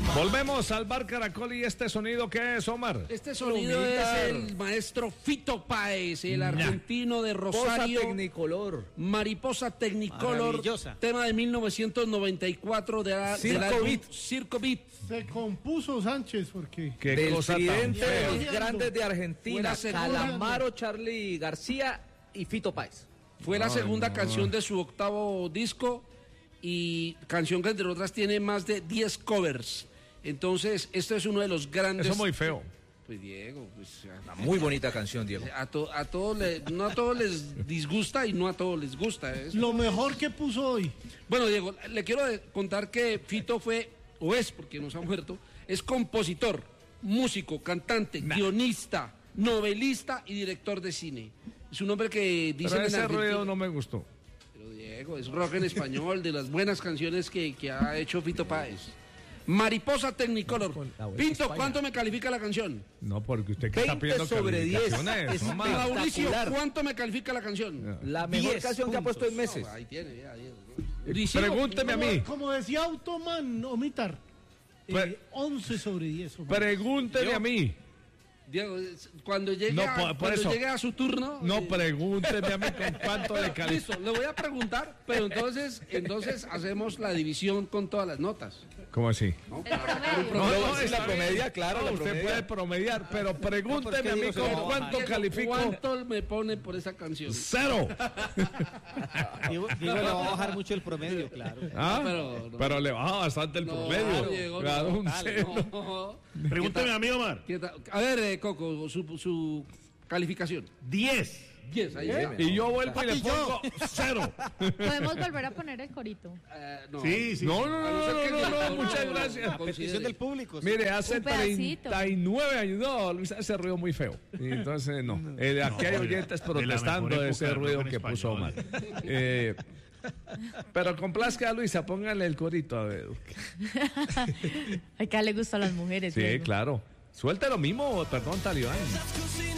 Volvemos al Bar Caracol y este sonido, ¿qué es, Omar? Este sonido es el maestro Fito Páez, el argentino de Rosario. Tecnicolor. Mariposa Tecnicolor, tema de 1994 del álbum Circo Beat. Se compuso Sánchez porque Del cosa tridente tan de fea. los grandes de Argentina, Fue la Calamaro, Charly García y Fito Páez. Fue la segunda canción de su octavo disco y canción que entre otras tiene más de 10 covers. Entonces, esto es uno de los grandes. Eso es muy feo. Pues Diego, pues Una muy bonita canción, Diego. no a todos les disgusta y no a todos les gusta. lo mejor que puso hoy. Bueno, Diego, le quiero contar que Fito fue, o es porque nos ha muerto, es compositor, músico, cantante, guionista, novelista y director de cine. Es un hombre que dice Pero en ese Argentina. ruido no me gustó. Pero Diego, es rock en español, de las buenas canciones que ha hecho Fito Páez. Mariposa Technicolor. Pinto, ¿cuánto me califica la canción? No, porque usted que está 20 pidiendo sobre 10. calificaciones, Es Omar. Mauricio, ¿cuánto me califica la canción? La mejor 10 canción que ha puesto en puntos. meses. No, ahí tiene, ya, Pregúnteme a mí. Como decía Automan, Omitar. Pre- 11 sobre 10. Omar. Pregúnteme a mí. Diego, cuando llegue, No, por cuando eso. llegue a su turno. No, pregúnteme a mí con cuánto le califico. Listo, le voy a preguntar, pero entonces hacemos la división con todas las notas. ¿Cómo así? ¿no? Sí, está la promedia, bien. claro, la Usted promedia. puede promediar, pero pregúnteme a mí Diego, con no, cuánto Diego, califico. ¿Cuánto me pone por esa canción? 0. Diego le va a bajar mucho el promedio, claro. ¿Ah? Pero no. Pero le baja bastante el No, promedio. Diego, Claro, no, un dale, 0. no. Pregúnteme a mí, Omar. ¿Qué tal? A ver, Coco, su calificación. 10. 10, ahí Y yo vuelvo y le pongo 0. Podemos volver a poner el corito. No. Sí, sí. No, sí. no, muchas gracias. Petición del público. Mire, hace Un pedacito. 39 años, no, Luis, ese ruido muy feo. Y entonces, no. Aquí hay oyentes de la protestando mejor de ese época del ruido rock en que puso Omar. español. Pero complazca a Luisa, póngale el corito, a ver. Acá le gustan las mujeres. Sí, luego. claro. Suelte lo mismo, perdón, Talibán.